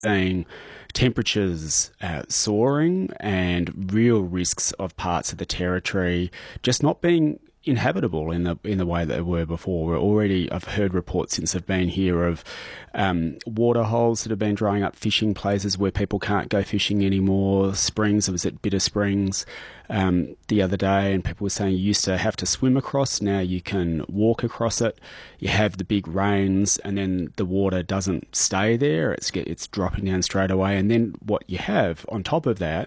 seeing temperatures soaring and real risks of parts of the territory just not being inhabitable in the way that they were before. I've heard reports since I've been here of water holes that have been drying up, fishing places where people can't go fishing anymore, springs. I was at Bitter Springs the other day, and people were saying you used to have to swim across, now you can walk across it. You have the big rains, and then the water doesn't stay there, it's dropping down straight away. And then what you have on top of that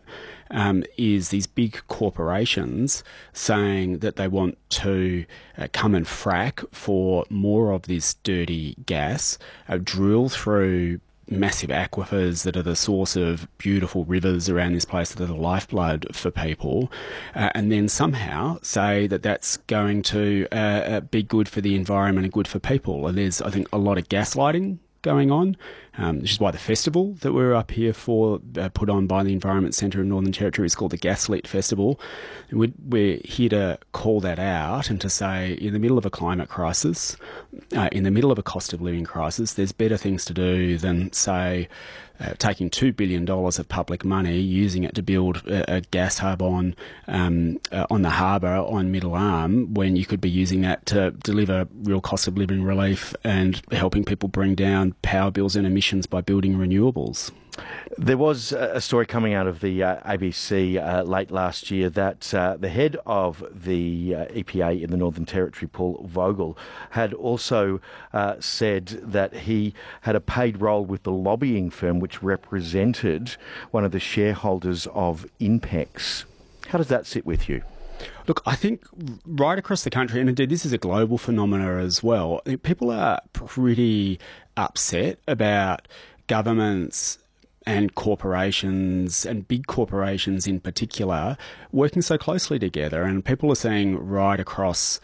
is these big corporations saying that they want to come and frack for more of this dirty gas, drill through massive aquifers that are the source of beautiful rivers around this place that are the lifeblood for people, and then somehow say that that's going to be good for the environment and good for people. And there's, I think, a lot of gaslighting going on, which is why the festival that we were up here for, put on by the Environment Centre in Northern Territory, is called the Gaslit Festival. And we're here to call that out and to say, in the middle of a climate crisis, in the middle of a cost of living crisis, there's better things to do than, say, taking $2 billion of public money, using it to build a gas hub on the harbour on Middle Arm, when you could be using that to deliver real cost of living relief and helping people bring down power bills and emissions by building renewables. There was a story coming out of the ABC late last year that the head of the EPA in the Northern Territory, Paul Vogel, had also said that he had a paid role with the lobbying firm which represented one of the shareholders of INPEX. How does that sit with you? Look, I think right across the country, and indeed this is a global phenomena as well, I think people are pretty upset about governments and corporations, and big corporations in particular, working so closely together. And people are saying right across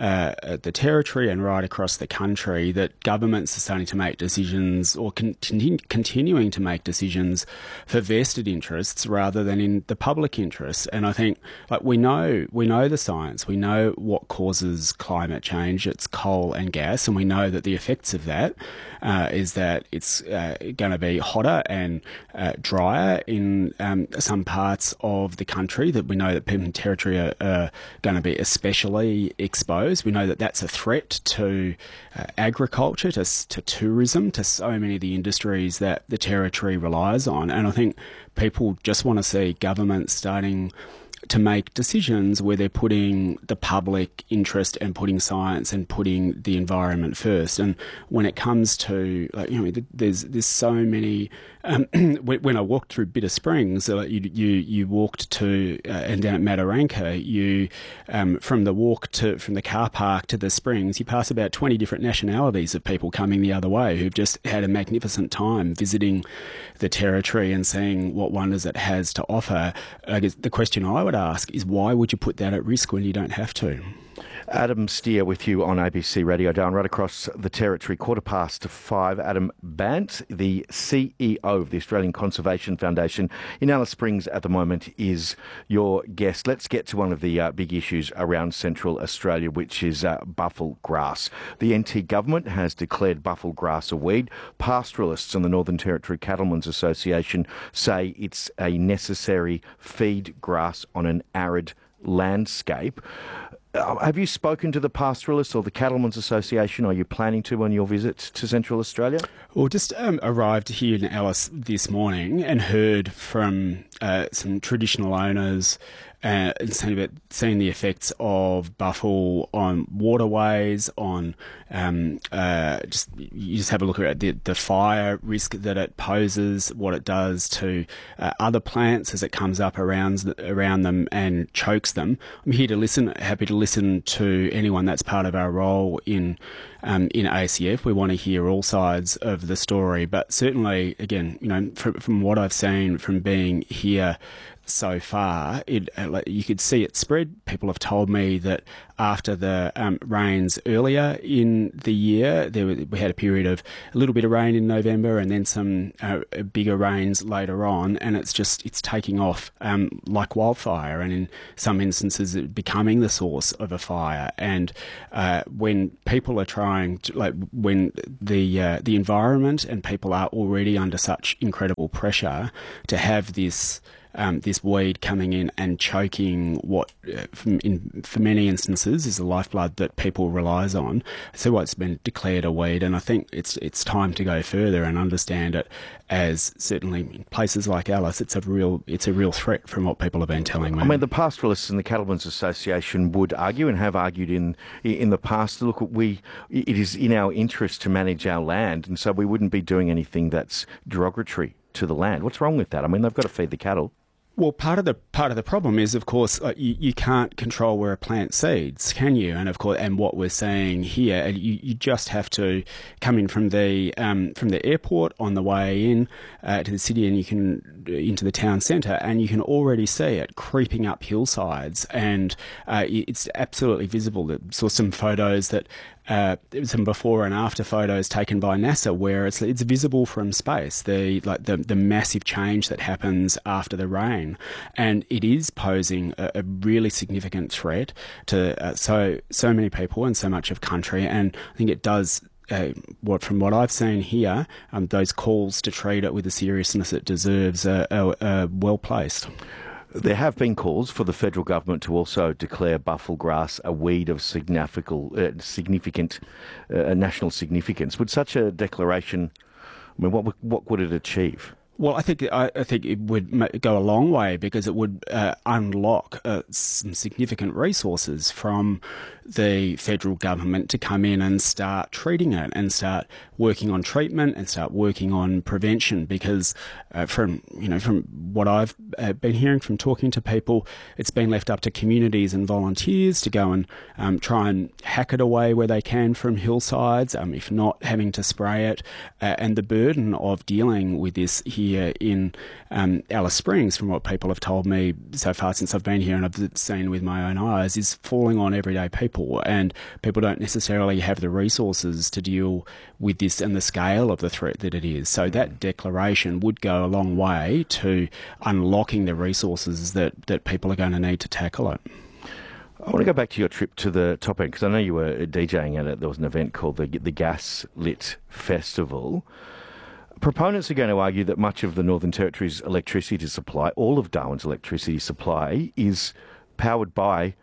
the territory and right across the country that governments are starting to make decisions, or continuing to make decisions, for vested interests rather than in the public interest. And I think, like, we know the science, we know what causes climate change. It's coal and gas, and we know that the effects of that is that it's going to be hotter and drier in some parts of the country, that we know that people in territory are going to be especially exposed. We know that that's a threat to agriculture, to tourism, to so many of the industries that the territory relies on. And I think people just want to see governments starting to make decisions where they're putting the public interest and putting science and putting the environment first. And when it comes to, like, there's so many. When I walked through Bitter Springs, you walked to and down at Mataranka, you from the car park to the springs, you pass about 20 different nationalities of people coming the other way who've just had a magnificent time visiting the territory and seeing what wonders it has to offer. I guess the question I would ask is, why would you put that at risk when you don't have to? Adam Steer with you on ABC Radio Darwin, right across the territory, 5:15. Adam Bandt, the CEO of the Australian Conservation Foundation in Alice Springs at the moment, is your guest. Let's get to one of the big issues around Central Australia, which is buffel grass. The NT government has declared buffel grass a weed. Pastoralists and the Northern Territory Cattlemen's Association say it's a necessary feed grass on an arid landscape. Have you spoken to the pastoralists or the Cattlemen's Association? Are you planning to on your visit to Central Australia? Well, just arrived here in Alice this morning and heard from some traditional owners seeing the effects of buffel on waterways, on you just have a look at the fire risk that it poses, what it does to other plants as it comes up around them and chokes them. I'm here to listen, happy to listen to anyone. That's part of our role in ACF. We want to hear all sides of the story, but certainly, again, from what I've seen from being here so far, you could see it spread. People have told me that after the rains earlier in the year, we had a period of a little bit of rain in November and then some bigger rains later on, and it's taking off like wildfire, and in some instances it becoming the source of a fire. And when people are trying to, when the environment and people are already under such incredible pressure, to have this weed coming in and choking what, for many instances, is the lifeblood that people relies on. So what's been declared a weed, and I think it's time to go further and understand it as, certainly in places like Alice, it's a real threat from what people have been telling me. I mean, the Pastoralists and the Cattlemen's Association would argue, and have argued in the past, look, it is in our interest to manage our land, and so we wouldn't be doing anything that's derogatory to the land. What's wrong with that? I mean, they've got to feed the cattle. Well, part of the problem is, of course, you can't control where a plant seeds, can you? And of course, and what we're saying here, you just have to come in from the airport on the way in to the city, and you can into the town centre, and you can already see it creeping up hillsides, and it's absolutely visible. I saw some photos that. Some before and after photos taken by NASA where it's visible from space, the massive change that happens after the rain, and it is posing a really significant threat to so many people and so much of country. And I think it does. From what I've seen here, those calls to treat it with the seriousness it deserves are well placed. There have been calls for the federal government to also declare buffel grass a weed of significant national significance. Would such a declaration, I mean, what would it achieve? Well, I think it would go a long way, because it would unlock some significant resources from the federal government to come in and start treating it and start working on treatment and start working on prevention. Because from what I've been hearing from talking to people, it's been left up to communities and volunteers to go and try and hack it away where they can from hillsides, if not having to spray it. And the burden of dealing with this here in Alice Springs, from what people have told me so far since I've been here and I've seen with my own eyes, is falling on everyday people, and people don't necessarily have the resources to deal with this and the scale of the threat that it is. So that declaration would go a long way to unlocking the resources that people are going to need to tackle it. I want to go back to your trip to the top end, because I know you were DJing at it. There was an event called the Gas Lit Festival. Proponents are going to argue that much of the Northern Territory's electricity supply, all of Darwin's electricity supply, is powered by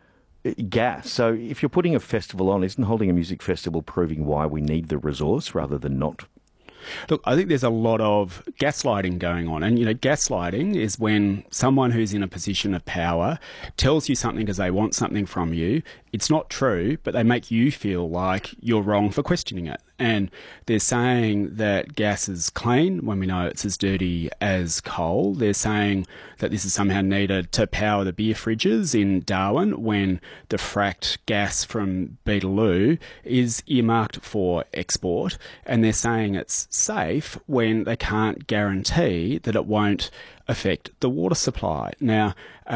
gas. So if you're putting a festival on, isn't holding a music festival proving why we need the resource rather than not? Look, I think there's a lot of gaslighting going on. And, gaslighting is when someone who's in a position of power tells you something because they want something from you. It's not true, but they make you feel like you're wrong for questioning it. And they're saying that gas is clean when we know it's as dirty as coal. They're saying that this is somehow needed to power the beer fridges in Darwin when the fracked gas from Beetaloo is earmarked for export. And they're saying it's safe when they can't guarantee that it won't affect the water supply. Now,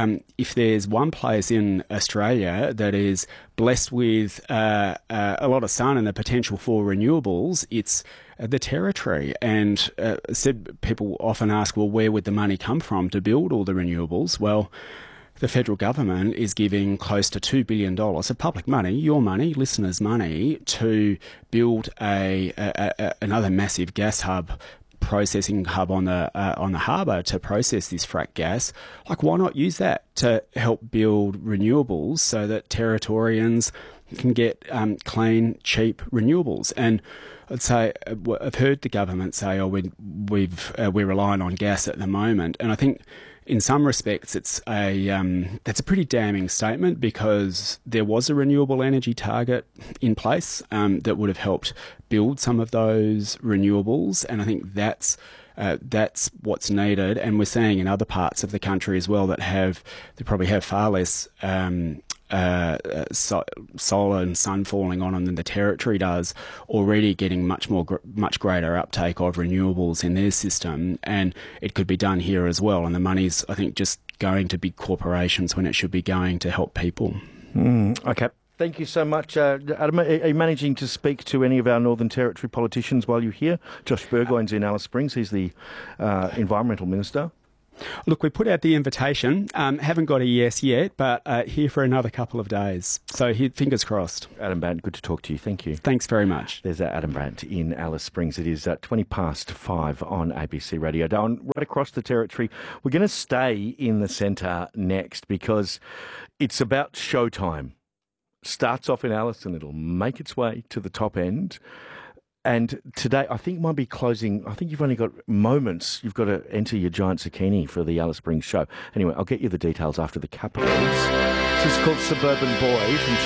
if there's one place in Australia that is blessed with a lot of sun and the potential for renewables, it's the Territory. And people often ask, well, where would the money come from to build all the renewables? Well, the federal government is giving close to $2 billion of public money, your money, listeners' money, to build another massive gas hub, processing hub on the harbour to process this frack gas. Why not use that to help build renewables so that Territorians can get clean, cheap renewables? And I'd say I've heard the government say, we're relying on gas at the moment, and I think in some respects that's a pretty damning statement, because there was a renewable energy target in place that would have helped build some of those renewables, and I think that's what's needed. And we're seeing in other parts of the country as well that probably have far less solar and sun falling on them than the Territory does, already getting much greater uptake of renewables in their system, and it could be done here as well. And the money's, I think, just going to big corporations when it should be going to help people. Okay. Thank you so much. Adam, are you managing to speak to any of our Northern Territory politicians while you're here? Josh Burgoyne's in Alice Springs. He's the Environmental Minister. Look, we put out the invitation. Haven't got a yes yet, but here for another couple of days. So fingers crossed. Adam Bandt, good to talk to you. Thank you. Thanks very much. There's Adam Bandt in Alice Springs. It is 5:20 on ABC Radio. Down right across the Territory. We're going to stay in the centre next because it's about showtime. Starts off in Alice and it'll make its way to the top end. And today, I think might be closing. I think you've only got moments. You've got to enter your giant zucchini for the Alice Springs show. Anyway, I'll get you the details after the Capitals. This is called Suburban Boy from